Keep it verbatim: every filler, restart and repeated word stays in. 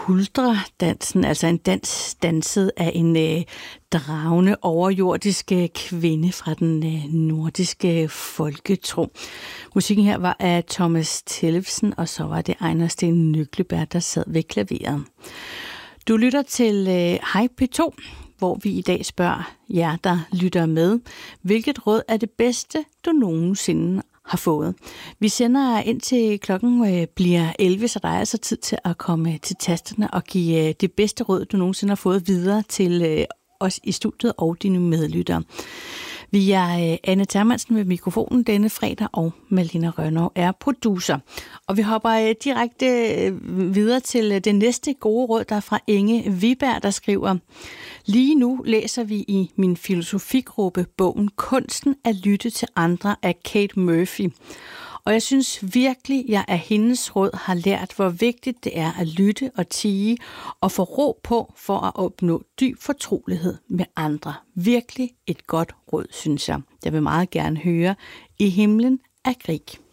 Huldredansen, altså en dans danset af en øh, dragende overjordisk kvinde fra den øh, nordiske folketro. Musikken her var af Thomas Tellefsen, og så var det Ejner Sten Nykleberg, der sad ved klaveret. Du lytter til øh, Hej P to, hvor vi i dag spørger jer, der lytter med, hvilket råd er det bedste, du nogensinde har fået. Vi sender ind til klokken øh, bliver elleve, så der er altså tid til at komme til tasterne og give øh, det bedste råd, du nogensinde har fået videre til øh, os i studiet og dine medlyttere. Vi er øh, Anne Termansen ved mikrofonen denne fredag, og Malina Rønnow er producer. Og vi hopper øh, direkte øh, videre til øh, det næste gode råd, der er fra Inge Viberg, der skriver: Lige nu læser vi i min filosofigruppe bogen Kunsten at lytte til andre af Kate Murphy. Og jeg synes virkelig, jeg af hendes råd har lært, hvor vigtigt det er at lytte og tie og få ro på for at opnå dyb fortrolighed med andre. Virkelig et godt råd, synes jeg. Jeg vil meget gerne høre I himlen af Grieg.